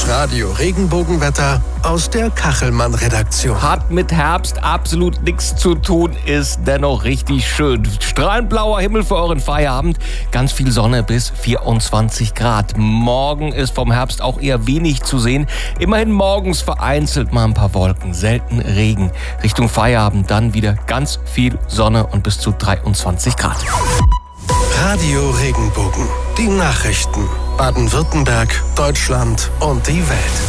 Radio Regenbogenwetter aus der Kachelmann-Redaktion. Hat mit Herbst absolut nichts zu tun, ist dennoch richtig schön. Strahlend blauer Himmel für euren Feierabend, ganz viel Sonne bis 24 Grad. Morgen ist vom Herbst auch eher wenig zu sehen. Immerhin morgens vereinzelt mal ein paar Wolken, selten Regen. Richtung Feierabend dann wieder ganz viel Sonne und bis zu 23 Grad. Radio Regenbogen, die Nachrichten. Baden-Württemberg, Deutschland und die Welt.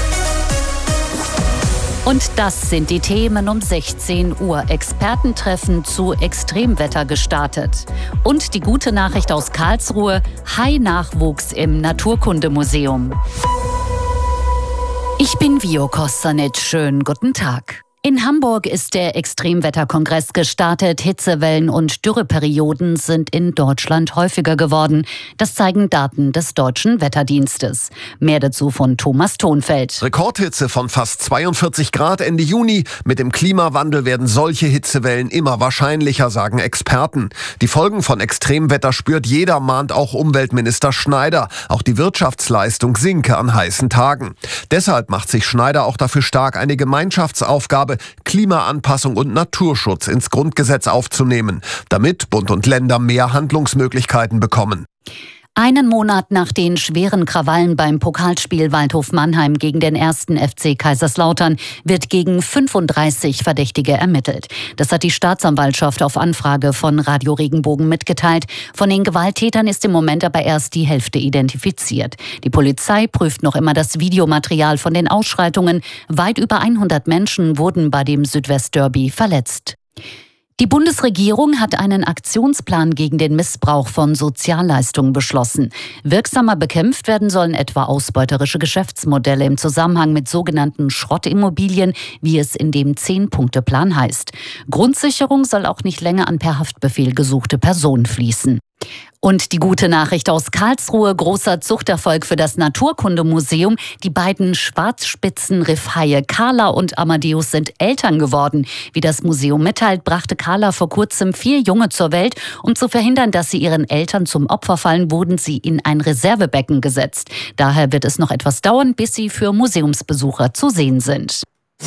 Und das sind die Themen um 16 Uhr. Expertentreffen zu Extremwetter gestartet. Und die gute Nachricht aus Karlsruhe: Hai-Nachwuchs im Naturkundemuseum. Ich bin Vio Kostanic. Schönen guten Tag. In Hamburg ist der Extremwetterkongress gestartet. Hitzewellen und Dürreperioden sind in Deutschland häufiger geworden. Das zeigen Daten des Deutschen Wetterdienstes. Mehr dazu von Thomas Thonfeld. Rekordhitze von fast 42 Grad Ende Juni. Mit dem Klimawandel werden solche Hitzewellen immer wahrscheinlicher, sagen Experten. Die Folgen von Extremwetter spürt jeder, mahnt auch Umweltminister Schneider. Auch die Wirtschaftsleistung sinke an heißen Tagen. Deshalb macht sich Schneider auch dafür stark, eine Gemeinschaftsaufgabe, Klimaanpassung und Naturschutz ins Grundgesetz aufzunehmen, damit Bund und Länder mehr Handlungsmöglichkeiten bekommen. Einen Monat nach den schweren Krawallen beim Pokalspiel Waldhof Mannheim gegen den 1. FC Kaiserslautern wird gegen 35 Verdächtige ermittelt. Das hat die Staatsanwaltschaft auf Anfrage von Radio Regenbogen mitgeteilt. Von den Gewalttätern ist im Moment aber erst die Hälfte identifiziert. Die Polizei prüft noch immer das Videomaterial von den Ausschreitungen. Weit über 100 Menschen wurden bei dem Südwestderby verletzt. Die Bundesregierung hat einen Aktionsplan gegen den Missbrauch von Sozialleistungen beschlossen. Wirksamer bekämpft werden sollen etwa ausbeuterische Geschäftsmodelle im Zusammenhang mit sogenannten Schrottimmobilien, wie es in dem 10-Punkte-Plan heißt. Grundsicherung soll auch nicht länger an per Haftbefehl gesuchte Personen fließen. Und die gute Nachricht aus Karlsruhe: großer Zuchterfolg für das Naturkundemuseum. Die beiden Schwarzspitzenriffhaie Carla und Amadeus sind Eltern geworden. Wie das Museum mitteilt, brachte Carla vor kurzem 4 Junge zur Welt. Um zu verhindern, dass sie ihren Eltern zum Opfer fallen, wurden sie in ein Reservebecken gesetzt. Daher wird es noch etwas dauern, bis sie für Museumsbesucher zu sehen sind.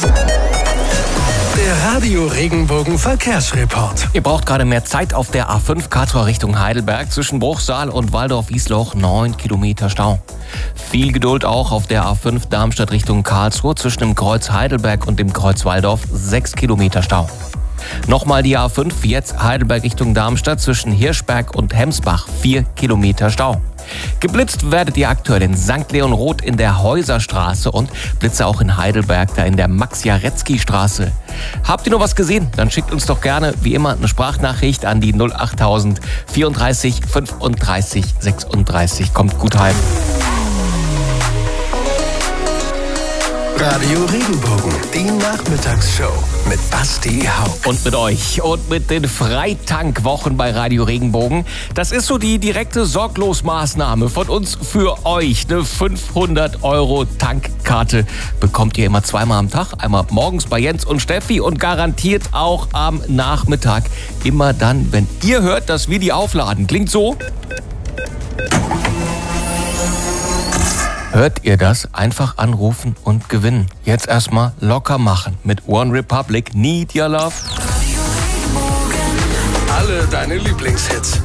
Der Radio Regenbogen Verkehrsreport. Ihr braucht gerade mehr Zeit auf der A5 Karlsruhe Richtung Heidelberg. Zwischen Bruchsal und Waldorf-Wiesloch 9 Kilometer Stau. Viel Geduld auch auf der A5 Darmstadt Richtung Karlsruhe. Zwischen dem Kreuz Heidelberg und dem Kreuz Waldorf 6 Kilometer Stau. Nochmal die A5, jetzt Heidelberg Richtung Darmstadt. Zwischen Hirschberg und Hemsbach 4 Kilometer Stau. Geblitzt werdet ihr aktuell in St. Leon Roth in der Häuserstraße und Blitze auch in Heidelberg, da in der Max-Jaretzky-Straße. Habt ihr noch was gesehen? Dann schickt uns doch gerne, wie immer, eine Sprachnachricht an die 08000 34 35 36. Kommt gut heim. Radio Regenbogen, die Nachmittagsshow mit Basti Haupt. Und mit euch und mit den Freitank-Wochen bei Radio Regenbogen. Das ist so die direkte Sorglosmaßnahme von uns für euch. Eine 500 € Tankkarte bekommt ihr immer zweimal am Tag. Einmal morgens bei Jens und Steffi und garantiert auch am Nachmittag. Immer dann, wenn ihr hört, dass wir die aufladen. Klingt so. Hört ihr das? Einfach anrufen und gewinnen. Jetzt erstmal locker machen mit One Republic, Need Your Love. Alle deine Lieblingshits.